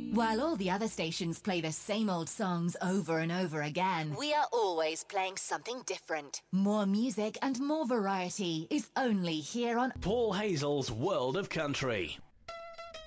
While all the other stations play the same old songs over and over again, we are always playing something different. More music and more variety is only here on Paul Hazel's World of Country.